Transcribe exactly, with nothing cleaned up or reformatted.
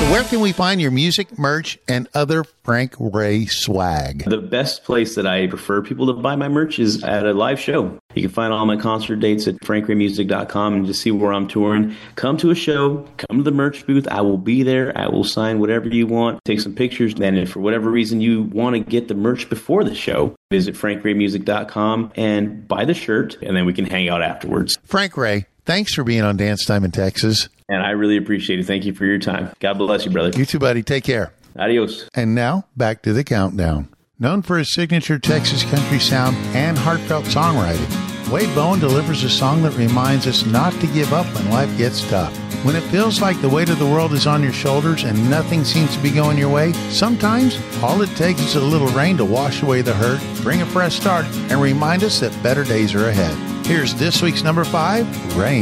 So where can we find your music, merch, and other Frank Ray swag? The best place that I prefer people to buy my merch is at a live show. You can find all my concert dates at frank ray music dot com and just see where I'm touring. Come to a show, come to the merch booth. I will be there. I will sign whatever you want, take some pictures. And if for whatever reason you want to get the merch before the show, visit frank ray music dot com and buy the shirt, and then we can hang out afterwards. Frank Ray, thanks for being on Dance Time in Texas. And I really appreciate it. Thank you for your time. God bless you, brother. You too, buddy. Take care. Adios. And now, back to the countdown. Known for his signature Texas country sound and heartfelt songwriting, Wade Bowen delivers a song that reminds us not to give up when life gets tough. When it feels like the weight of the world is on your shoulders and nothing seems to be going your way, sometimes all it takes is a little rain to wash away the hurt, bring a fresh start, and remind us that better days are ahead. Here's this week's number five, Rain.